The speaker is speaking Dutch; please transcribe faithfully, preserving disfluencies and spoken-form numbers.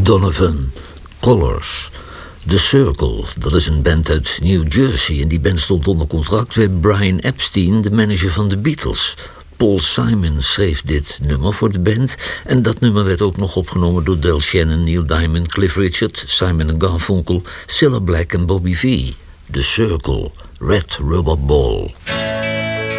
Donovan, Colors, The Circle, dat is een band uit New Jersey. En die band stond onder contract bij Brian Epstein, de manager van de Beatles. Paul Simon schreef dit nummer voor de band. En dat nummer werd ook nog opgenomen door Del Shannon, Neil Diamond, Cliff Richard, Simon en Garfunkel, Cilla Black en Bobby Vee. The Circle, Red Rubber Ball.